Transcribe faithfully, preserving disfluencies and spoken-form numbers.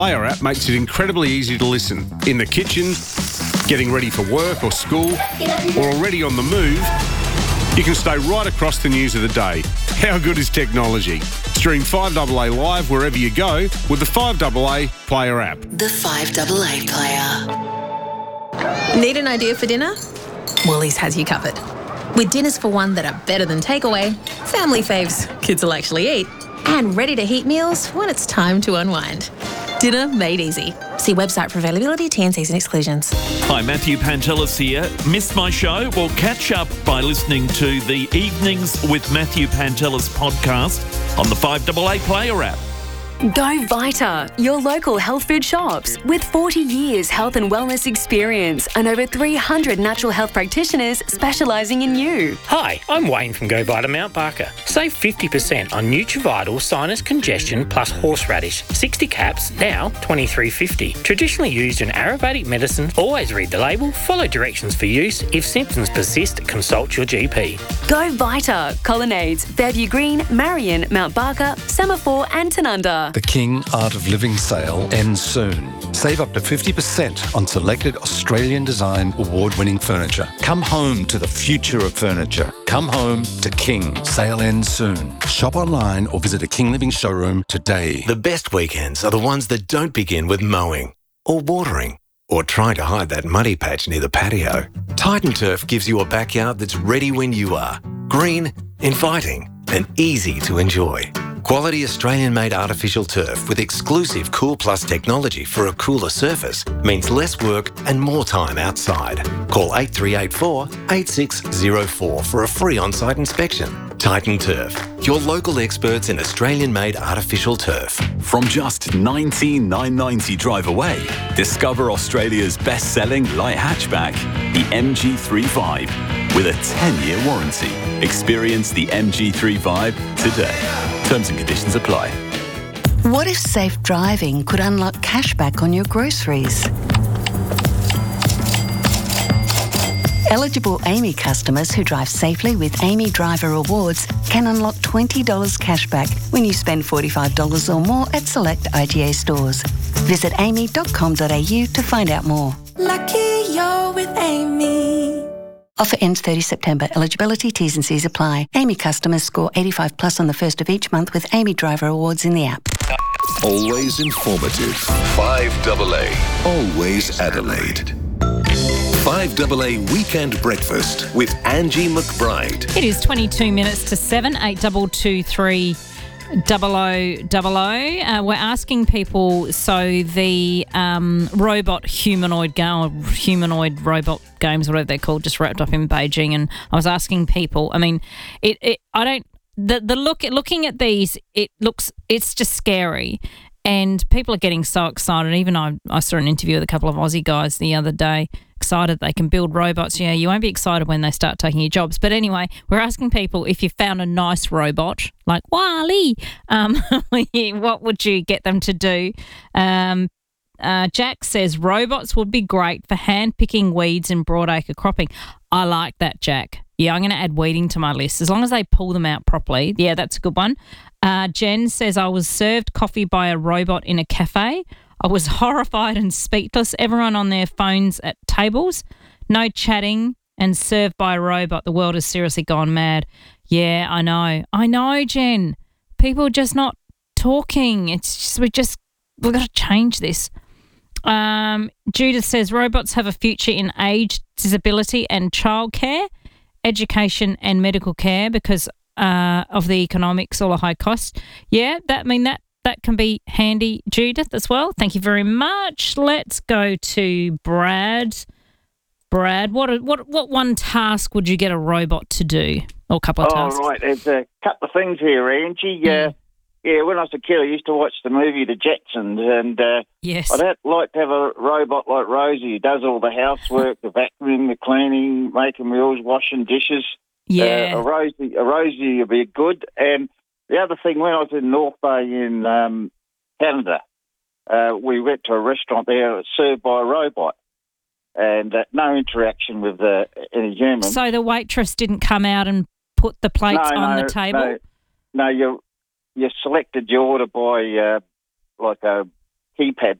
Player app makes it incredibly easy to listen. In the kitchen, getting ready for work or school, or already on the move, you can stay right across the news of the day. How good is technology? Stream five A A live wherever you go with the five A A Player app. The five A A Player. Need an idea for dinner? Woolies has you covered. With dinners for one that are better than takeaway, family faves kids will actually eat, and ready-to-heat meals when it's time to unwind. Dinner made easy. See website for availability, T and Cs and exclusions. Hi, Matthew Pantelis here. Missed my show? Well, catch up by listening to the Evenings with Matthew Pantelis podcast on the five A A Player app. Go Vita, your local health food shops. With forty years health and wellness experience and over three hundred natural health practitioners specialising in you. Hi, I'm Wayne from Go Vita Mount Barker. Save fifty percent on Nutrivital Sinus Congestion plus Horseradish. sixty caps, now twenty-three fifty. Traditionally used in Ayurvedic medicine. Always read the label, follow directions for use. If symptoms persist, consult your G P. Go Vita, Colonnades, Fairview Green, Marion, Mount Barker, Semaphore and Tanunda. The King Art of Living sale ends soon. Save up to fifty percent on selected Australian design award-winning furniture. Come home to the future of furniture. Come home to King. Sale ends soon. Shop online or visit a King Living showroom today. The best weekends are the ones that don't begin with mowing or watering or trying to hide that muddy patch near the patio. Titan Turf gives you a backyard that's ready when you are. Green, inviting and easy to enjoy. Quality Australian-made artificial turf with exclusive Cool Plus technology for a cooler surface means less work and more time outside. Call eight three eight four, eight six zero four for a free on-site inspection. Titan Turf, your local experts in Australian-made artificial turf. From just nineteen thousand nine hundred ninety drive away, discover Australia's best-selling light hatchback, the M G three Vibe, with a ten-year warranty. Experience the M G three Vibe today. Terms and conditions apply. What if safe driving could unlock cashback on your groceries? Eligible Amy customers who drive safely with Amy Driver Rewards can unlock twenty dollars cashback when you spend forty-five dollars or more at select I G A stores. Visit amy dot com dot a u to find out more. Lucky you're with Amy. Offer ends thirtieth September. Eligibility, T's and C's apply. Amy customers score eighty-five plus on the first of each month with Amy Driver Awards in the app. Always informative. five A A. Always Adelaide. five A A Weekend Breakfast with Angie McBride. It is twenty-two minutes to seven, eight double two three double O double O. Uh, we're asking people, so the um, robot humanoid game, humanoid robot games, whatever they're called, just wrapped up in Beijing, and I was asking people. I mean, it. it I don't. The the look looking at these, it looks. It's just scary, and people are getting so excited. Even I, I saw an interview with a couple of Aussie guys the other day. Excited they can build robots. Yeah, you won't be excited when they start taking your jobs. But anyway, we're asking people, if you found a nice robot like Wall-E, um, what would you get them to do? Um, uh, Jack says robots would be great for hand picking weeds in broadacre cropping. I like that, Jack. Yeah, I'm going to add weeding to my list as long as they pull them out properly. Yeah, that's a good one. Uh, Jen says I was served coffee by a robot in a cafe. I was horrified and speechless. Everyone on their phones at tables, no chatting, and served by a robot. The world has seriously gone mad. Yeah, I know. I know, Jen. People are just not talking. It's just, we just, we've got to change this. Um, Judith says robots have a future in age, disability and childcare, education and medical care because uh, of the economics or the high cost. Yeah, that I mean that that can be handy, Judith, as well. Thank you very much. Let's go to Brad. Brad, what what what one task would you get a robot to do, or a couple of oh, tasks? Oh, right. There's a couple of things here, Angie. Mm. Uh, yeah, when I was a kid, I used to watch the movie The Jetsons, and uh, yes. I'd like to have a robot like Rosie who does all the housework, the vacuuming, the cleaning, making meals, washing dishes. Yeah. Uh, a Rosie, a Rosie would be good. And the other thing, when I was in North Bay in um, Canada, uh, we went to a restaurant there served by a robot, and uh, no interaction with uh, any human. So the waitress didn't come out and put the plates no, on no, the table? No, no you you selected your order by uh, like a keypad